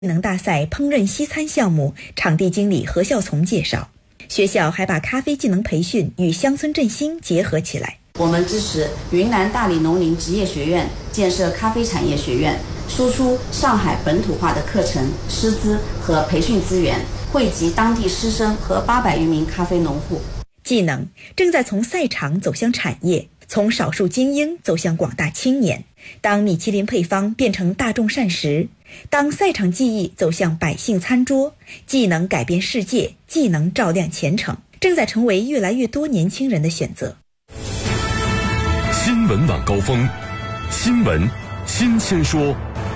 能大赛烹饪西餐项目场地经理何孝从介绍，学校还把咖啡技能培训与乡村振兴结合起来。 我们支持云南大理农林职业学院建设咖啡产业学院，输出上海本土化的课程、师资和培训资源，惠及当地师生和800余名咖啡农户。 技能正在从赛场走向产业，从少数精英走向广大青年。当米其林配方变成大众膳食，当赛场技艺走向百姓餐桌，技能改变世界，技能照亮前程，正在成为越来越多年轻人的选择。 新闻晚高峰，新闻新鲜说。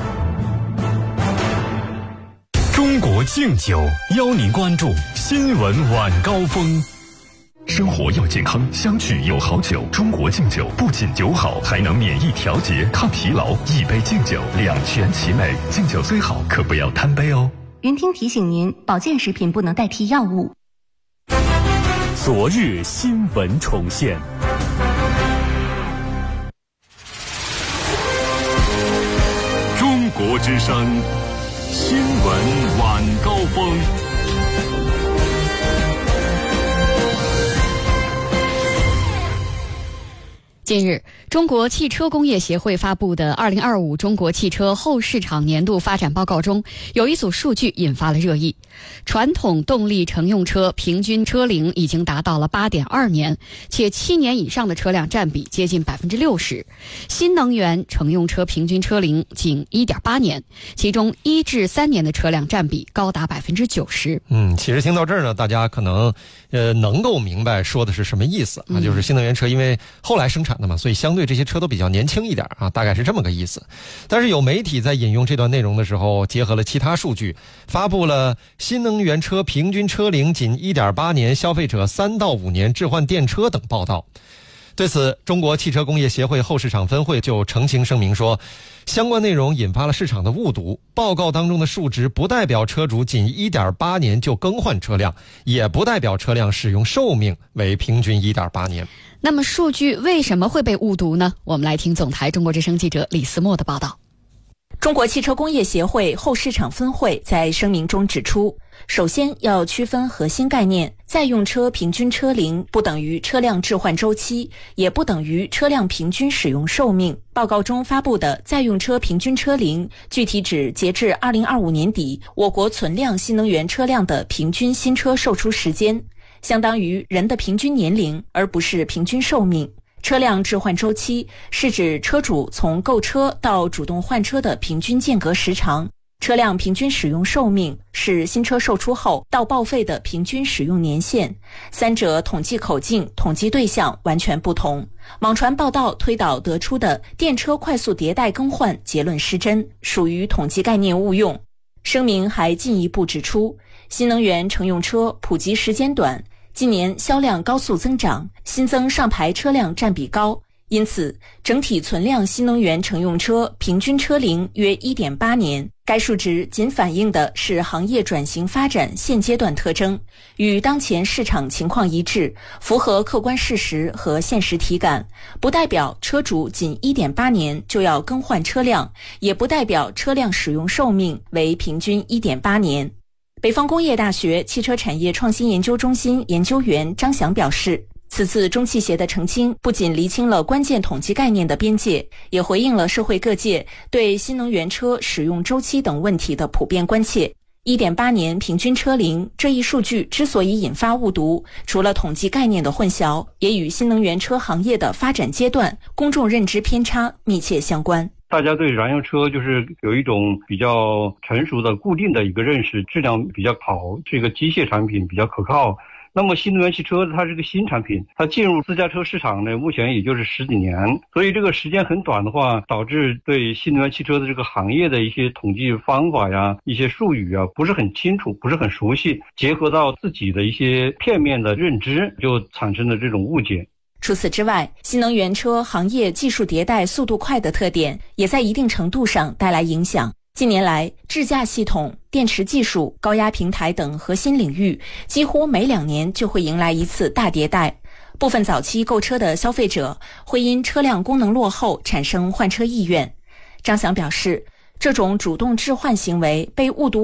中国敬酒邀您关注新闻晚高峰。生活要健康，相聚有好酒。中国敬酒不仅酒好，还能免疫调节、抗疲劳。一杯敬酒，两全其美。敬酒最好，可不要贪杯哦。 云听提醒您，保健食品不能代替药物。 昨日新闻重现。中国之声，新闻晚高峰。 近日，中国汽车工业协会发布的2025中国汽车后市场年度发展报告中，有一组数据引发了热议。传统动力乘用车平均车龄已经达到了8.2年，且7年以上的车辆占比接近60%。新能源乘用车平均车龄仅1.8年，其中1至3年的车辆占比高达90%。 其实听到这儿呢，大家可能能够明白说的是什么意思啊，就是新能源车因为后来生产的嘛，所以相对这些车都比较年轻一点啊，大概是这么个意思。但是有媒体在引用这段内容的时候，结合了其他数据，发布了新能源车平均车龄仅1.8年，消费者3到5年置换电车等报道。对此，中国汽车工业协会后市场分会就澄清声明说，相关内容引发了市场的误读，报告当中的数值不代表车主仅1.8年就更换车辆，也不代表车辆使用寿命为平均1.8年。 那么数据为什么会被误读呢？我们来听总台中国之声记者李思墨的报道。 中国汽车工业协会后市场分会在声明中指出，首先要区分核心概念，在用车平均车龄不等于车辆置换周期，也不等于车辆平均使用寿命。报告中发布的在用车平均车龄，具体指截至2025年底我国存量新能源车辆的平均新车售出时间，相当于人的平均年龄，而不是平均寿命。车辆置换周期是指车主从购车到主动换车的平均间隔时长，车辆平均使用寿命是新车售出后到报废的平均使用年限，三者统计口径、统计对象完全不同。网传报道推导得出的电车快速迭代更换结论失真，属于统计概念误用。声明还进一步指出，新能源乘用车普及时间短，近年销量高速增长，新增上牌车辆占比高，因此整体存量新能源乘用车平均车龄约 1.8 年。该数值仅反映的是行业转型发展现阶段特征，与当前市场情况一致，符合客观事实和现实体感，不代表车主仅 1.8 年就要更换车辆，也不代表车辆使用寿命为平均 1.8 年。北方工业大学汽车产业创新研究中心研究员张翔表示，此次中汽协的澄清不仅厘清了关键统计概念的边界，也回应了社会各界对新能源车使用周期等问题的普遍关切。1.8 年平均车龄这一数据之所以引发误读，除了统计概念的混淆，也与新能源车行业的发展阶段、公众认知偏差密切相关。 大家对燃油车就是有一种比较成熟的固定的一个认识，质量比较好，这个机械产品比较可靠。那么新能源汽车它是个新产品，它进入私家车市场呢，目前也就是10几年，所以这个时间很短的话，导致对新能源汽车的这个行业的一些统计方法呀、一些术语啊不是很清楚，不是很熟悉，结合到自己的一些片面的认知，就产生了这种误解。 除此之外，新能源车行业技术迭代速度快的特点也在一定程度上带来影响。近年来，智驾系统、电池技术、高压平台等核心领域几乎每2年就会迎来一次大迭代。部分早期购车的消费者会因车辆功能落后产生换车意愿。张翔表示， 这种主动置换行为被误读